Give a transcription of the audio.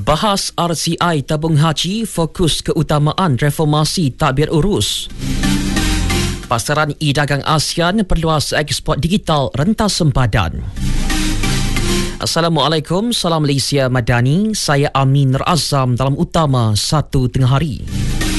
Bahas RCI tabung haji fokus keutamaan reformasi takbir urus. Pasaran e-dagang ASEAN perluas ekspor digital rentas sempadan. Assalamualaikum, salam Malaysia Madani. Saya Amin Nur Azam dalam utama 1 tengah hari.